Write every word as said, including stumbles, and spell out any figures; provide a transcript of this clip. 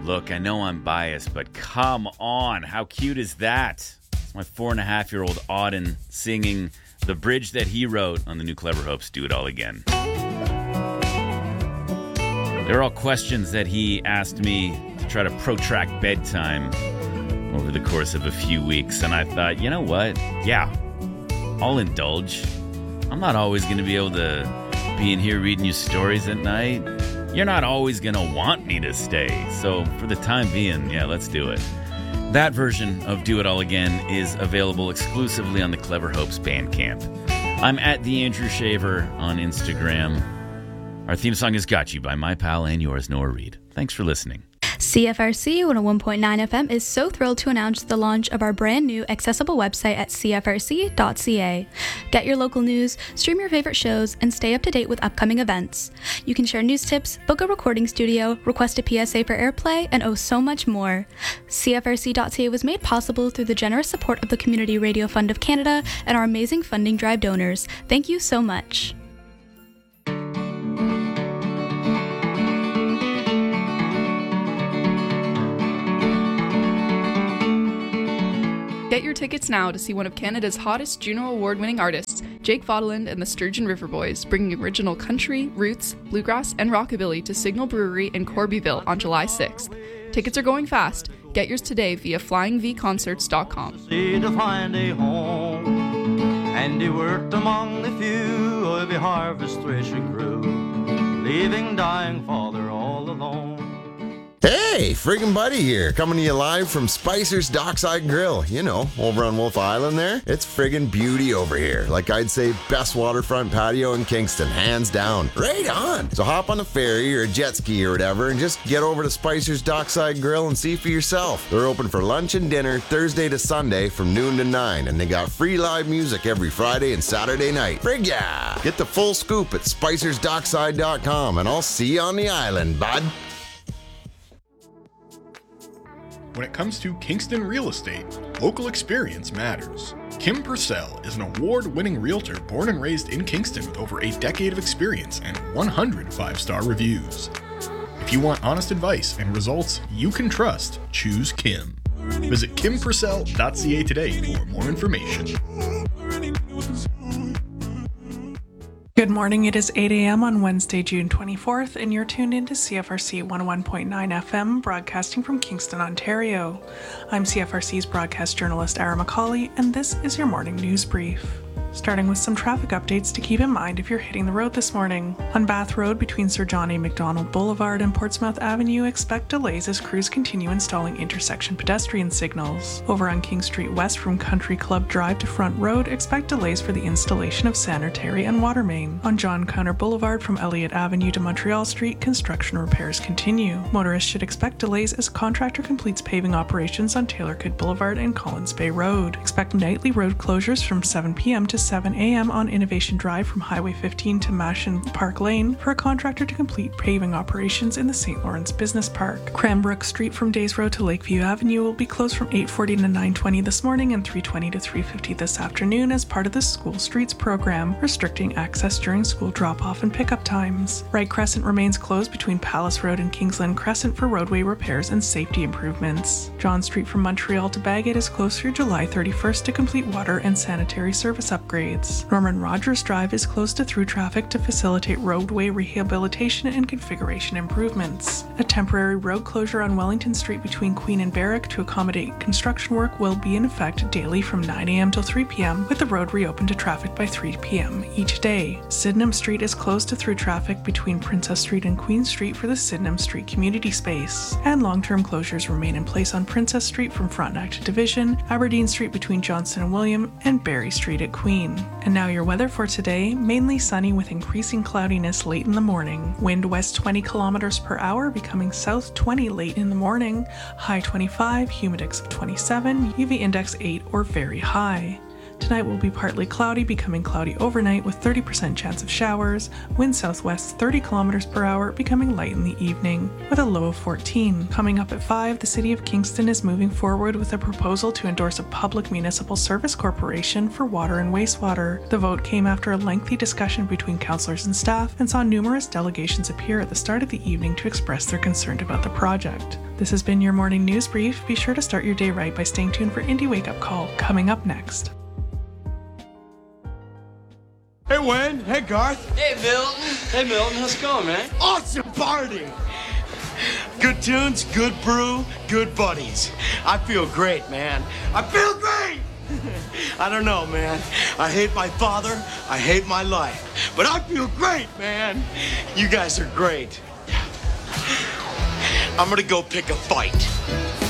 Look, I know I'm biased, but come on, how cute is that? It's my four and a half year old Auden singing the bridge that he wrote on the new Clever Hopes' Do It All Again. They're all questions that he asked me to try to protract bedtime over the course of a few weeks, and I thought, you know what? Yeah, I'll indulge. I'm not always going to be able to be in here reading you stories at night. You're not always going to want me to stay. So for the time being, yeah, let's do it. That version of Do It All Again is available exclusively on the Clever Hopes Bandcamp. I'm at The Andrew Shaver on Instagram. Our theme song is Got You by my pal and yours, Noah Reed. Thanks for listening. C F R C one oh one point nine F M is so thrilled to announce the launch of our brand new accessible website at c f r c dot c a. Get your local news, stream your favorite shows, and stay up to date with upcoming events. You can share news tips, book a recording studio, request a P S A for airplay, and oh so much more. c f r c dot c a was made possible through the generous support of the Community Radio Fund of Canada and our amazing funding drive donors. Thank you so much. Get your tickets now to see one of Canada's hottest Juno Award-winning artists, Jake Vaudeland and the Sturgeon River Boys, bringing original country, roots, bluegrass, and rockabilly to Signal Brewery in Corbyville on July sixth. Tickets are going fast. Get yours today via flying v concerts dot com. To find a home, and he worked among the few of the harvest threshing crew, leaving dying father all alone. Hey, friggin' Buddy here, coming to you live from Spicer's Dockside Grill. You know, over on Wolf Island there. It's friggin' beauty over here. Like I'd say, best waterfront patio in Kingston, hands down. Right on! So hop on a ferry or a jet ski or whatever and just get over to Spicer's Dockside Grill and see for yourself. They're open for lunch and dinner Thursday to Sunday from noon to nine, and they got free live music every Friday and Saturday night. Frig yeah! Get the full scoop at spicers dockside dot com, and I'll see you on the island, bud. When it comes to Kingston real estate, local experience matters. Kim Purcell is an award-winning realtor born and raised in Kingston with over a decade of experience and one hundred five-star reviews. If you want honest advice and results you can trust, choose Kim. Visit kim purcell dot c a today for more information. Good morning, it is eight a.m. on Wednesday, June twenty-fourth, and you're tuned into C F R C one oh one point nine F M, broadcasting from Kingston, Ontario. I'm C F R C's broadcast journalist, Ara McCauley, and this is your morning news brief. Starting with some traffic updates to keep in mind if you're hitting the road this morning. On Bath Road between Sir John A. Macdonald Boulevard and Portsmouth Avenue, expect delays as crews continue installing intersection pedestrian signals. Over on King Street West from Country Club Drive to Front Road, expect delays for the installation of sanitary and water main. On John Connor Boulevard from Elliott Avenue to Montreal Street, construction repairs continue. Motorists should expect delays as contractor completes paving operations on Taylorcote Boulevard and Collins Bay Road. Expect nightly road closures from seven p.m. to seven a.m. on Innovation Drive from Highway fifteen to Mashin Park Lane for a contractor to complete paving operations in the Saint Lawrence Business Park. Cranbrook Street from Days Road to Lakeview Avenue will be closed from eight forty to nine twenty this morning and three twenty to three fifty this afternoon as part of the School Streets program, restricting access during school drop-off and pickup times. Wright Crescent remains closed between Palace Road and Kingsland Crescent for roadway repairs and safety improvements. John Street from Montreal to Bagot is closed through July thirty-first to complete water and sanitary service upgrades. Norman Rogers Drive is closed to through traffic to facilitate roadway rehabilitation and configuration improvements. A temporary road closure on Wellington Street between Queen and Barrack to accommodate construction work will be in effect daily from nine a.m. till three p.m. with the road reopened to traffic by three p.m. each day. Sydenham Street is closed to through traffic between Princess Street and Queen Street for the Sydenham Street Community Space. And long-term closures remain in place on Princess Street from Frontenac to Division, Aberdeen Street between Johnston and William, and Barry Street at Queen. And now your weather for today, mainly sunny with increasing cloudiness late in the morning. Wind west twenty kilometers per hour, becoming south twenty late in the morning. High twenty-five, humidex of twenty-seven, U V index eight or very high. Tonight will be partly cloudy, becoming cloudy overnight with thirty percent chance of showers, wind southwest thirty kilometers per hour, becoming light in the evening, with a low of fourteen. Coming up at five, the City of Kingston is moving forward with a proposal to endorse a public municipal service corporation for water and wastewater. The vote came after a lengthy discussion between councillors and staff and saw numerous delegations appear at the start of the evening to express their concern about the project. This has been your morning news brief. Be sure to start your day right by staying tuned for Indie Wake Up Call, coming up next. Hey, Wayne. Hey, Garth. Hey, Milton. Hey, Milton. How's it going, man? Awesome party. Good tunes, good brew, good buddies. I feel great, man. I feel great. I don't know, man. I hate my father. I hate my life. But I feel great, man. You guys are great. I'm gonna go pick a fight.